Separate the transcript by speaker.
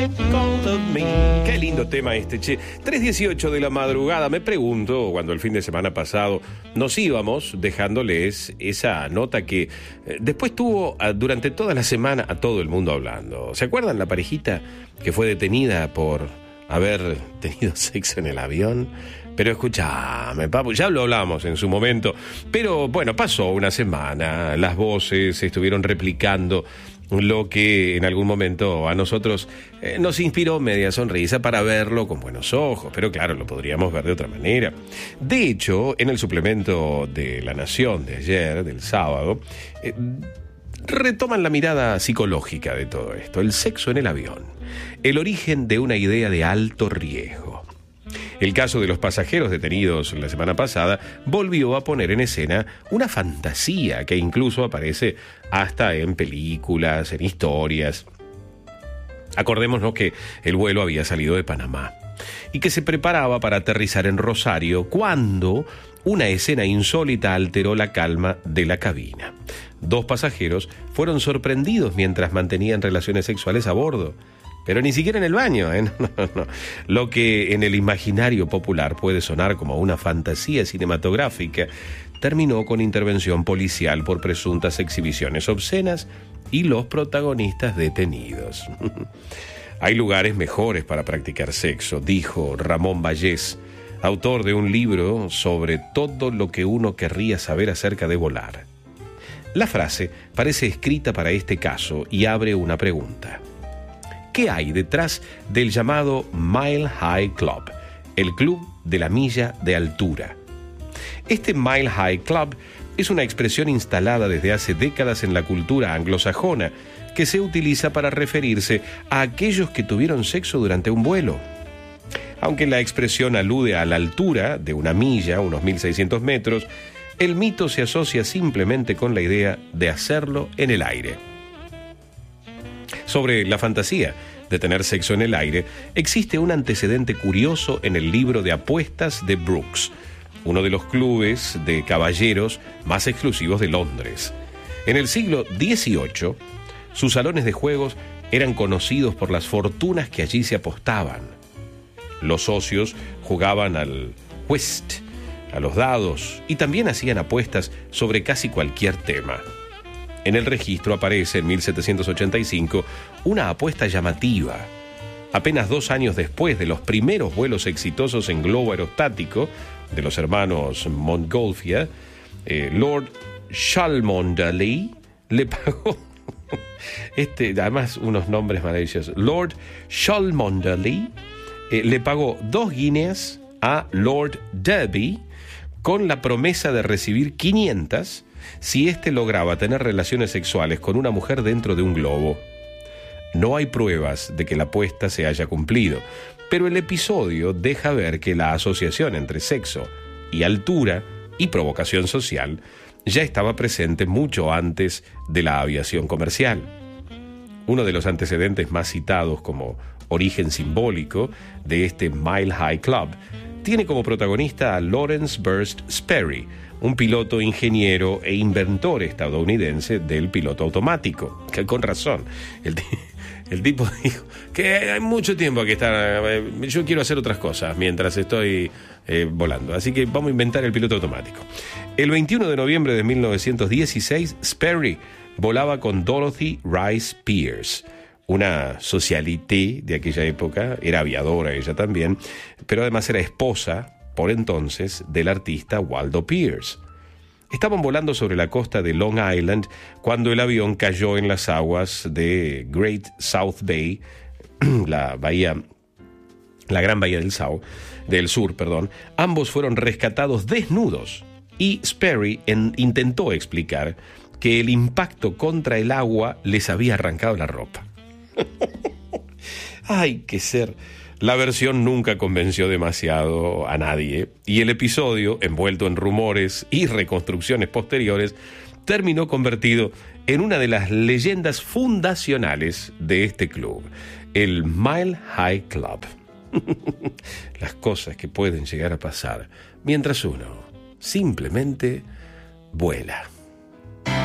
Speaker 1: Call of me. Qué lindo tema este, che. 3:18 de la madrugada. Me pregunto, cuando el fin de semana pasado nos íbamos dejándoles esa nota que después tuvo durante toda la semana a todo el mundo hablando. ¿Se acuerdan la parejita que fue detenida por haber tenido sexo en el avión? Pero escuchame, papu, ya lo hablamos en su momento. Pero bueno, pasó una semana, las voces estuvieron replicando lo que en algún momento a nosotros nos inspiró media sonrisa para verlo con buenos ojos, pero claro, lo podríamos ver de otra manera. De hecho, en el suplemento de La Nación de ayer, del sábado, retoman la mirada psicológica de todo esto, el sexo en el avión, el origen de una idea de alto riesgo. El caso de los pasajeros detenidos la semana pasada volvió a poner en escena una fantasía que incluso aparece hasta en películas, en historias. Acordémonos que el vuelo había salido de Panamá y que se preparaba para aterrizar en Rosario cuando una escena insólita alteró la calma de la cabina. 2 pasajeros fueron sorprendidos mientras mantenían relaciones sexuales a bordo. Pero ni siquiera en el baño, ¿eh? No. Lo que en el imaginario popular puede sonar como una fantasía cinematográfica terminó con intervención policial por presuntas exhibiciones obscenas y los protagonistas detenidos. Hay lugares mejores para practicar sexo, dijo Ramón Vallés, autor de un libro sobre todo lo que uno querría saber acerca de volar. La frase parece escrita para este caso y abre una pregunta. ¿Qué hay detrás del llamado Mile High Club, el club de la milla de altura? Este Mile High Club es una expresión instalada desde hace décadas en la cultura anglosajona que se utiliza para referirse a aquellos que tuvieron sexo durante un vuelo. Aunque la expresión alude a la altura de una milla, unos 1.600 metros, el mito se asocia simplemente con la idea de hacerlo en el aire. Sobre la fantasía de tener sexo en el aire, existe un antecedente curioso en el libro de apuestas de Brooks, uno de los clubes de caballeros más exclusivos de Londres. En el siglo XVIII, sus salones de juegos eran conocidos por las fortunas que allí se apostaban. Los socios jugaban al whist, a los dados, y también hacían apuestas sobre casi cualquier tema. En el registro aparece en 1785 una apuesta llamativa. Apenas 2 años después de los primeros vuelos exitosos en globo aerostático de los hermanos Montgolfier, Lord Cholmondeley le pagó, además unos nombres maravillosos, Lord Cholmondeley le pagó 2 guineas a Lord Derby con la promesa de recibir 500 si éste lograba tener relaciones sexuales con una mujer dentro de un globo. No hay pruebas de que la apuesta se haya cumplido, pero el episodio deja ver que la asociación entre sexo y altura y provocación social ya estaba presente mucho antes de la aviación comercial. Uno de los antecedentes más citados como origen simbólico de este Mile High Club tiene como protagonista a Lawrence Burst Sperry, un piloto ingeniero e inventor estadounidense del piloto automático, que con razón, el tipo dijo que hay mucho tiempo que estar, yo quiero hacer otras cosas mientras estoy volando, así que vamos a inventar el piloto automático. El 21 de noviembre de 1916, Sperry volaba con Dorothy Rice Pierce, una socialité de aquella época, era aviadora ella también, pero además era esposa, por entonces, del artista Waldo Pierce. Estaban volando sobre la costa de Long Island cuando el avión cayó en las aguas de Great South Bay, la gran bahía del sur. Ambos fueron rescatados desnudos y Sperry intentó explicar que el impacto contra el agua les había arrancado la ropa. Hay que ser. La versión nunca convenció demasiado a nadie y el episodio, envuelto en rumores y reconstrucciones posteriores, terminó convertido en una de las leyendas fundacionales de este club, el Mile High Club. Las cosas que pueden llegar a pasar mientras uno simplemente vuela.